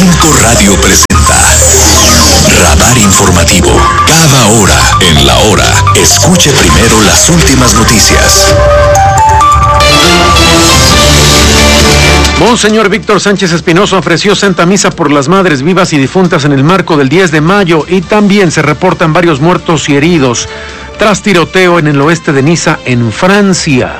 5 Radio presenta Radar Informativo. Cada hora en la hora. Escuche primero las últimas noticias. Monseñor Víctor Sánchez Espinosa ofreció Santa Misa por las madres vivas y difuntas en el marco del 10 de mayo y también se reportan varios muertos y heridos tras tiroteo en el oeste de Niza, en Francia.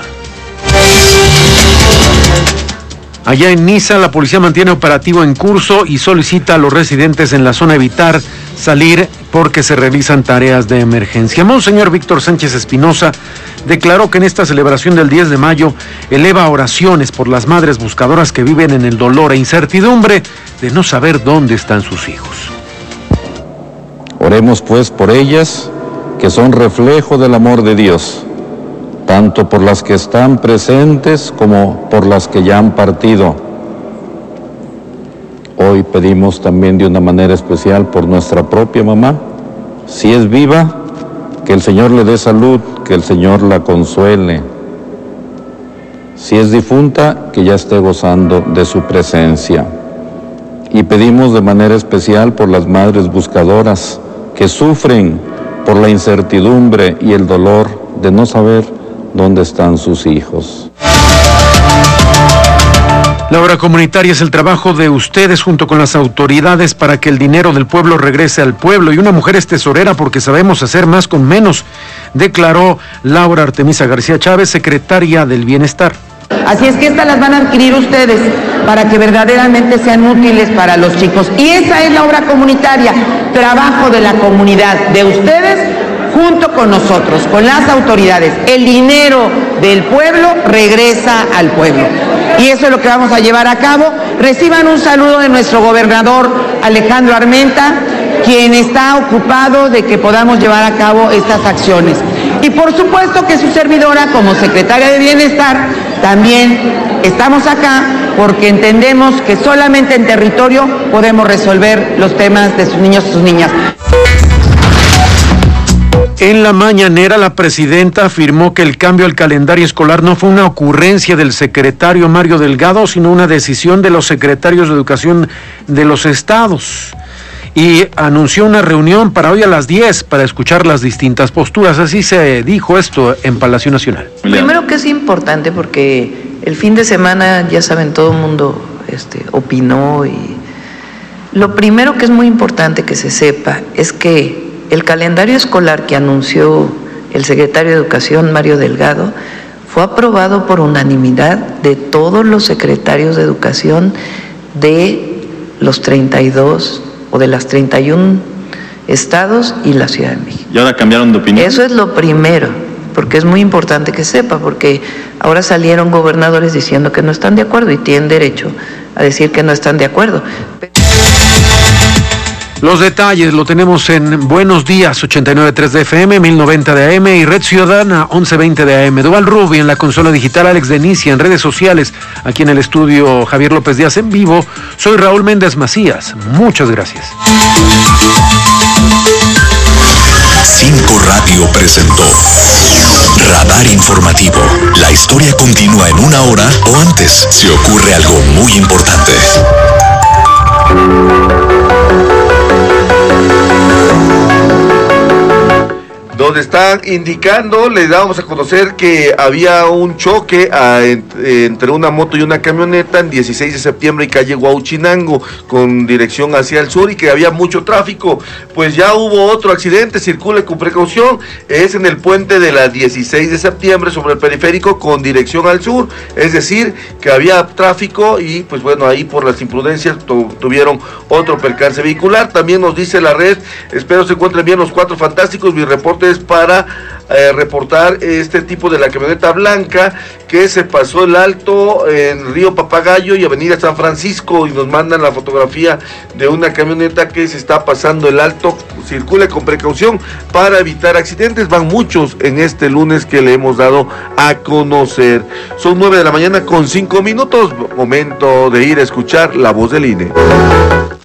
Allá en Niza, la policía mantiene operativo en curso y solicita a los residentes en la zona evitar salir porque se realizan tareas de emergencia. Monseñor Víctor Sánchez Espinosa declaró que en esta celebración del 10 de mayo eleva oraciones por las madres buscadoras que viven en el dolor e incertidumbre de no saber dónde están sus hijos. Oremos pues por ellas, que son reflejo del amor de Dios, tanto por las que están presentes como por las que ya han partido. Hoy pedimos también de una manera especial por nuestra propia mamá. Si es viva, que el Señor le dé salud, que el Señor la consuele. Si es difunta, que ya esté gozando de su presencia. Y pedimos de manera especial por las madres buscadoras que sufren por la incertidumbre y el dolor de no saber dónde están sus hijos. La obra comunitaria es el trabajo de ustedes junto con las autoridades para que el dinero del pueblo regrese al pueblo, y una mujer es tesorera porque sabemos hacer más con menos, declaró Laura Artemisa García Chávez, secretaria del Bienestar. Así es que estas las van a adquirir ustedes para que verdaderamente sean útiles para los chicos. Y esa es la obra comunitaria, trabajo de la comunidad, de ustedes junto con nosotros, con las autoridades. El dinero del pueblo regresa al pueblo. Y eso es lo que vamos a llevar a cabo. Reciban un saludo de nuestro gobernador Alejandro Armenta, quien está ocupado de que podamos llevar a cabo estas acciones. Y por supuesto que su servidora, como secretaria de Bienestar, también estamos acá porque entendemos que solamente en territorio podemos resolver los temas de sus niños y sus niñas. En la mañanera, la presidenta afirmó que el cambio al calendario escolar no fue una ocurrencia del secretario Mario Delgado, sino una decisión de los secretarios de educación de los estados. Y anunció una reunión para hoy a las 10 para escuchar las distintas posturas. Así se dijo esto en Palacio Nacional. Primero que es importante porque el fin de semana, ya saben, todo el mundo opinó, y lo primero que es muy importante que se sepa es que el calendario escolar que anunció el secretario de Educación, Mario Delgado, fue aprobado por unanimidad de todos los secretarios de Educación de los 32 o de las 31 estados y la Ciudad de México. ¿Y ahora cambiaron de opinión? Eso es lo primero, porque es muy importante que sepa, porque ahora salieron gobernadores diciendo que no están de acuerdo y tienen derecho a decir que no están de acuerdo. Los detalles lo tenemos en Buenos Días, 89.3 de FM, 1090 de AM y Red Ciudadana, 1120 de AM. Duval Rubi en la consola digital, Alex Denicia en redes sociales, aquí en el estudio Javier López Díaz en vivo. Soy Raúl Méndez Macías. Muchas gracias. 5 Radio presentó Radar Informativo. La historia continúa en una hora o antes si ocurre algo muy importante. Donde están indicando, les damos a conocer que había un choque entre una moto y una camioneta en 16 de septiembre y calle Huauchinango con dirección hacia el sur y que había mucho tráfico. Pues ya hubo otro accidente, circule con precaución, es en el puente de la 16 de septiembre sobre el periférico con dirección al sur, es decir, que había tráfico y pues bueno, ahí por las imprudencias tuvieron otro percance vehicular. También nos dice la red, espero se encuentren bien los 4 fantásticos, mi reporte es para reportar este tipo de la camioneta blanca que se pasó el alto en Río Papagayo y Avenida San Francisco, y nos mandan la fotografía de una camioneta que se está pasando el alto. Circule con precaución para evitar accidentes, van muchos en este lunes que le hemos dado a conocer. Son 9 de la mañana con 5 minutos, momento de ir a escuchar la voz del INE.